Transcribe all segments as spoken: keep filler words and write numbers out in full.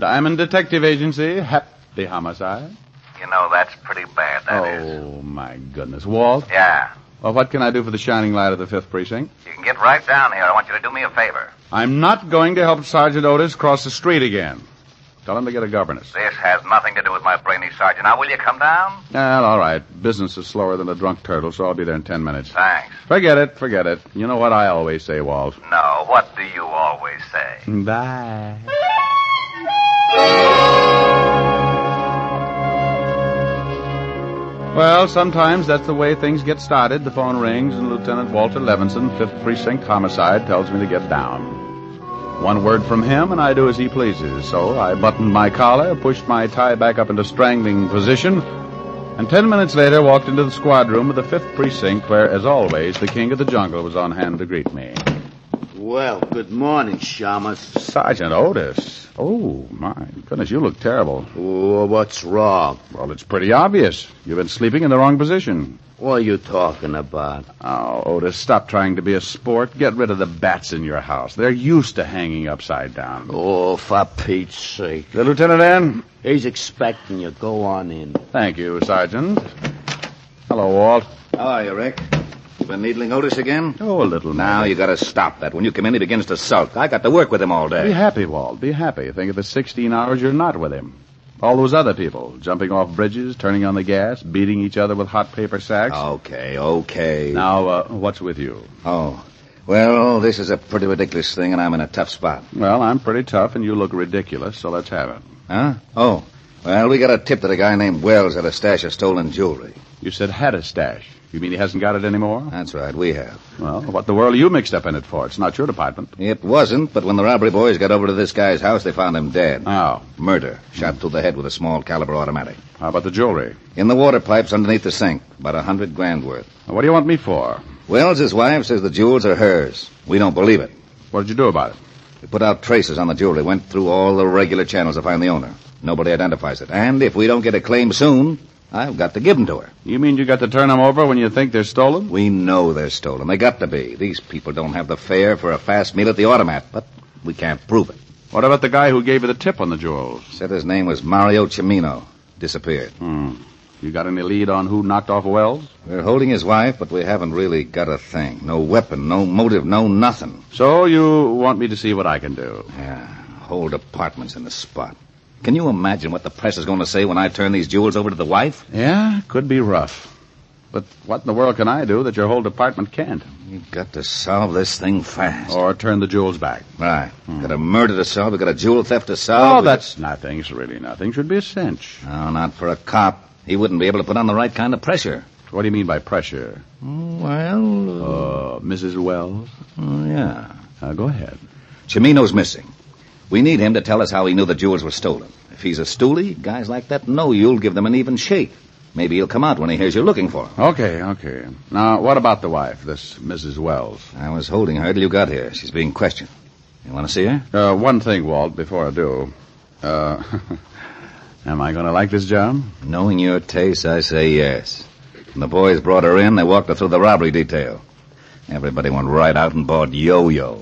Diamond Detective Agency, Happy Homicide. You know, that's pretty bad, that oh, is. Oh, my goodness. Walt? Yeah? Well, what can I do for the shining light of the fifth Precinct? You can get right down here. I want you to do me a favor. I'm not going to help Sergeant Otis cross the street again. Tell him to get a governess. This has nothing to do with my brainy sergeant. Now, will you come down? Well, all right. Business is slower than a drunk turtle, so I'll be there in ten minutes. Thanks. Forget it, forget it. You know what I always say, Walt. No, what do you always say? Bye. Well, sometimes that's the way things get started. The phone rings, and Lieutenant Walter Levinson, fifth Precinct Homicide, tells me to get down. One word from him, and I do as he pleases. So I buttoned my collar, pushed my tie back up into strangling position, and ten minutes later walked into the squad room of the fifth Precinct, where, as always, the king of the jungle was on hand to greet me. Well, good morning, Shamus. Sergeant Otis. Oh, my goodness, you look terrible. Oh, what's wrong? Well, it's pretty obvious. You've been sleeping in the wrong position. What are you talking about? Oh, Otis, stop trying to be a sport. Get rid of the bats in your house. They're used to hanging upside down. Oh, for Pete's sake. The lieutenant in? He's expecting you. Go on in. Thank you, Sergeant. Hello, Walt. How are you, Rick? You been needling Otis again? Oh, a little. Now maybe. you gotta stop that. When you come in, he begins to sulk. I got to work with him all day. Be happy, Walt. Be happy. Think of the sixteen hours you're not with him. All those other people, jumping off bridges, turning on the gas, beating each other with hot paper sacks. Okay, okay. Now, uh, what's with you? Oh. Well, this is a pretty ridiculous thing, and I'm in a tough spot. Well, I'm pretty tough, and you look ridiculous, so let's have it. Huh? Oh. Well, we got a tip that a guy named Wells had a stash of stolen jewelry. You said had a stash. You mean he hasn't got it anymore? That's right, we have. Well, what the world are you mixed up in it for? It's not your department. It wasn't, but when the robbery boys got over to this guy's house, they found him dead. How? Murder. Shot through the head with a small caliber automatic. How about the jewelry? In the water pipes underneath the sink. About a hundred grand worth. What do you want me for? Wells, his wife, says the jewels are hers. We don't believe it. What did you do about it? We put out traces on the jewelry, went through all the regular channels to find the owner. Nobody identifies it. And if we don't get a claim soon, I've got to give them to her. You mean you got to turn them over when you think they're stolen? We know they're stolen. They got to be. These people don't have the fare for a fast meal at the automat, but we can't prove it. What about the guy who gave you the tip on the jewels? Said his name was Mario Cimino. Disappeared. Hmm. You got any lead on who knocked off Wells? We're holding his wife, but we haven't really got a thing. No weapon, no motive, no nothing. So you want me to see what I can do? Yeah, whole department's in the spot. Can you imagine what the press is going to say when I turn these jewels over to the wife? Yeah, could be rough. But what in the world can I do that your whole department can't? We've got to solve this thing fast. Or turn the jewels back. Right. Hmm. Got a murder to solve. We got a jewel theft to solve. Oh, that's nothing. It's really nothing. Should be a cinch. No, not for a cop. He wouldn't be able to put on the right kind of pressure. What do you mean by pressure? Well... Uh, Missus Wells? Oh, yeah. Uh, go ahead. Cimino's missing. We need him to tell us how he knew the jewels were stolen. If he's a stoolie, guys like that know you'll give them an even shake. Maybe he'll come out when he hears you're looking for him. Okay, okay. Now, what about the wife, this Missus Wells? I was holding her till you got here. She's being questioned. You want to see her? Uh, one thing, Walt, before I do. Uh, am I going to like this job? Knowing your taste, I say yes. When the boys brought her in, they walked her through the robbery detail. Everybody went right out and bought yo-yos.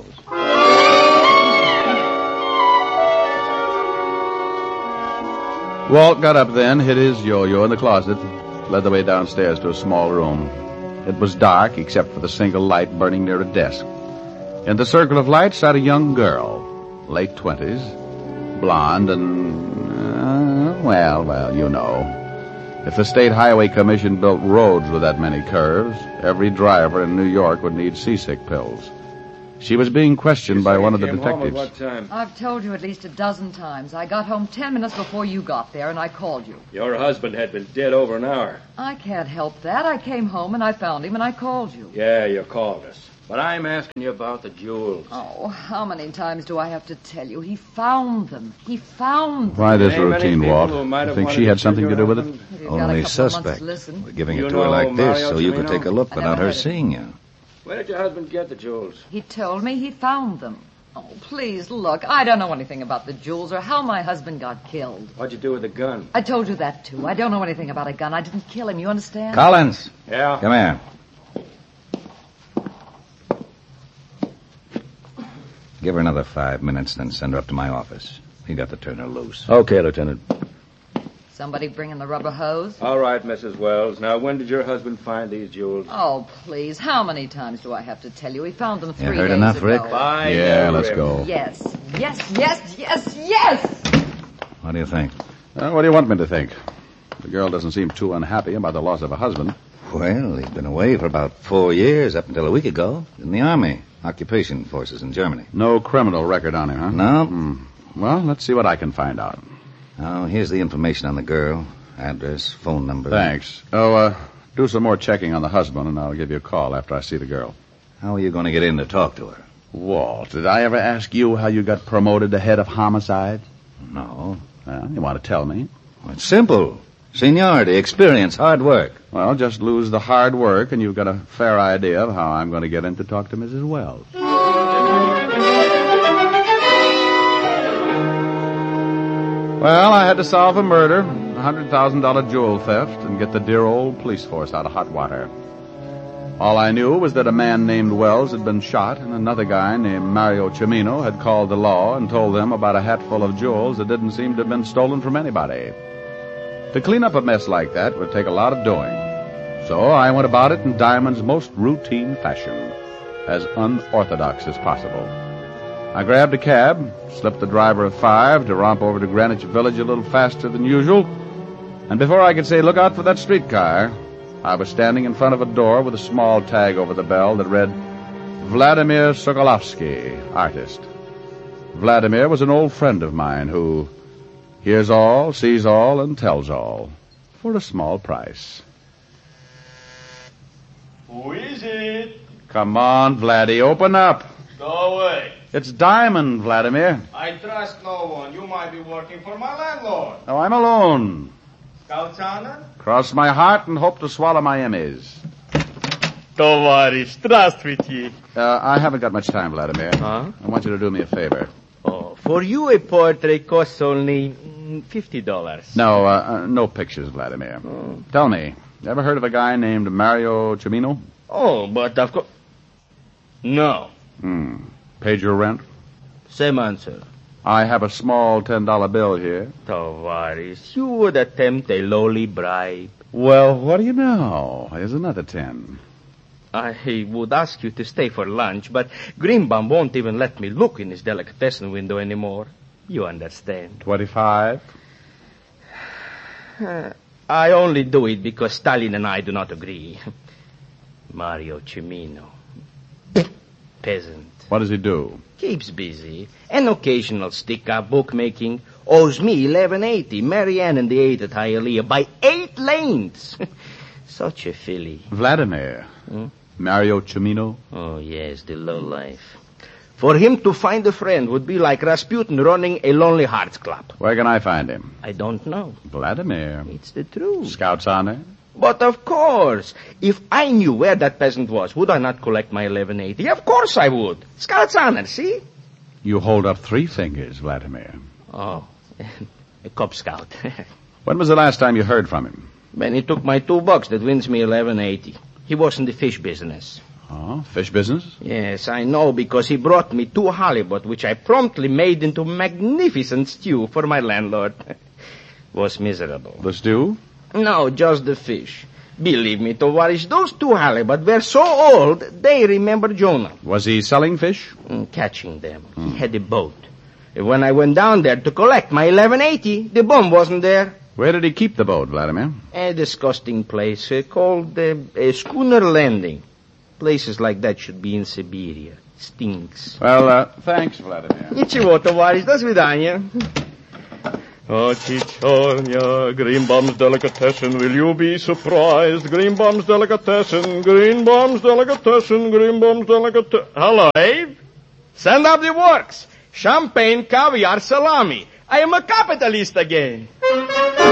Walt got up then, hid his yo-yo in the closet, led the way downstairs to a small room. It was dark, except for the single light burning near a desk. In the circle of light sat a young girl, late twenties, blonde and, uh, well, well, you know. If the State Highway Commission built roads with that many curves, every driver in New York would need seasick pills. She was being questioned by one of the detectives. What time? I've told you at least a dozen times. I got home ten minutes before you got there, and I called you. Your husband had been dead over an hour. I can't help that. I came home, and I found him, and I called you. Yeah, you called us. But I'm asking you about the jewels. Oh, how many times do I have to tell you? He found them. He found them. Why this Ain't many routine, people Walt? who might You have think wanted she to had see something to your do with it? husband. He's got a Only couple of months suspect. to listen. We're giving You it to her know like this Mario so you could Cimino? take a look I without never her had it. seeing you. Where did your husband get the jewels? He told me he found them. Oh, please, look. I don't know anything about the jewels or how my husband got killed. What'd you do with the gun? I told you that, too. I don't know anything about a gun. I didn't kill him. You understand? Collins! Yeah? Come here. Give her another five minutes, then send her up to my office. We got to turn her loose. Okay, Lieutenant. Somebody bringing the rubber hose? All right, Missus Wells. Now, when did your husband find these jewels? Oh, please. How many times do I have to tell you? He found them three heard days enough, ago. Rick? Fine. Yeah, now, let's Rick. go. Yes, yes, yes, yes, yes! What do you think? Uh, what do you want me to think? The girl doesn't seem too unhappy about the loss of a husband. Well, he's been away for about four years, up until a week ago, in the Army. Occupation forces in Germany. No criminal record on him, huh? No. Hmm. Well, let's see what I can find out. Oh, here's the information on the girl. Address, phone number. Thanks. Oh, uh, do some more checking on the husband, and I'll give you a call after I see the girl. How are you going to get in to talk to her? Walt, did I ever ask you how you got promoted to head of homicide? No. Well, you want to tell me? Well, it's simple. Seniority, experience, hard work. Well, just lose the hard work, and you've got a fair idea of how I'm going to get in to talk to Missus Wells. Well, I had to solve a murder, a one hundred thousand dollars jewel theft, and get the dear old police force out of hot water. All I knew was that a man named Wells had been shot, and another guy named Mario Cimino had called the law and told them about a hatful of jewels that didn't seem to have been stolen from anybody. To clean up a mess like that would take a lot of doing. So I went about it in Diamond's most routine fashion, as unorthodox as possible. I grabbed a cab, slipped the driver a five to romp over to Greenwich Village a little faster than usual, and before I could say, look out for that streetcar, I was standing in front of a door with a small tag over the bell that read, Vladimir Sokolovsky, artist. Vladimir was an old friend of mine who hears all, sees all, and tells all, for a small price. Who is it? Come on, Vladdy, open up. Go away. It's Diamond, Vladimir. I trust no one. You might be working for my landlord. Oh, I'm alone. Kalchana? Cross my heart and hope to swallow my Emmys. Товарищ, здравствуйте. Uh, I haven't got much time, Vladimir. Huh? I want you to do me a favor. Oh, for you a portrait costs only mm, fifty dollars. No, uh, uh, no pictures, Vladimir. Oh. Tell me, you ever heard of a guy named Mario Cimino? Oh, but of course... No. Hmm. Paid your rent? Same answer. I have a small ten dollar bill here. Tavares, you would attempt a lowly bribe. Well, what do you know? Here's another ten. I would ask you to stay for lunch, but Greenbaum won't even let me look in his delicatessen window anymore. You understand. Twenty-five? Uh, I only do it because Stalin and I do not agree. Mario Cimino. Peasant. What does he do? Keeps busy. An occasional stick-up bookmaking. Owes me eleven eighty. Marianne and the eight at Hialeah by eight lanes. Such a filly. Vladimir. Hmm? Mario Cimino? Oh, yes, the lowlife. For him to find a friend would be like Rasputin running a Lonely Hearts Club. Where can I find him? I don't know. Vladimir. It's the truth. Scouts honor? But of course, if I knew where that peasant was, would I not collect my eleven eighty? Of course I would. Scout's honor, see? You hold up three fingers, Vladimir. Oh, a Cub Scout. When was the last time you heard from him? When he took my two bucks that wins me eleven eighty. He was in the fish business. Oh, fish business? Yes, I know, because he brought me two halibut, which I promptly made into magnificent stew for my landlord. Was miserable. The stew? No, just the fish. Believe me, Tovarish, those two halibut were so old, they remember Jonah. Was he selling fish? Mm, catching them. Hmm. He had a boat. And when I went down there to collect my eleven eighty, the bum wasn't there. Where did he keep the boat, Vladimir? A disgusting place uh, called uh, a schooner landing. Places like that should be in Siberia. Stinks. Well, uh, thanks, Vladimir. Ничего, товарищ, до свидания. Oh, Chichonia, Greenbaum's Delicatessen, will you be surprised? Greenbaum's Delicatessen, Greenbaum's Delicatessen, Greenbaum's Delicatessen. Hello, Abe? Send up the works. Champagne, caviar, salami. I am a capitalist again.